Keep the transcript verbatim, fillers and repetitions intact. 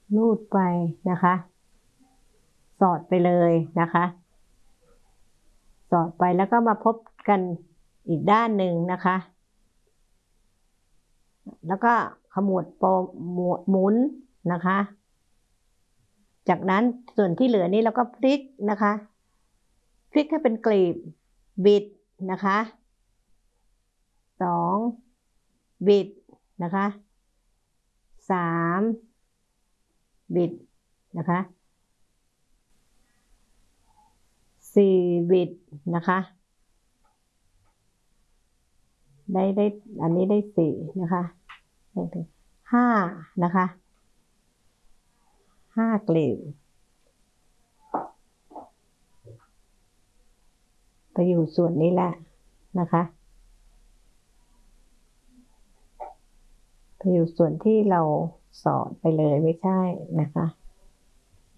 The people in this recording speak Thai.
ลูดไปนะคะ สอดไปเลยนะคะ สอดไปแล้วก็มาพบกันอีกด้านหนึ่งนะคะ แล้วก็ขมวดโปหมุนนะคะ จากนั้นส่วนที่เหลือนี้เราก็พลิกนะคะ พลิกให้เป็นกลีบบิดนะคะสองบิดนะคะสามบิดนะคะสี่บิดนะคะได้ได้อันนี้ได้สี่นะคะห้านะคะห้ากลีบไปอยู่ส่วนนี้แหละนะคะไปอยู่ส่วนที่เราสอดไปเลยไม่ใช่นะคะ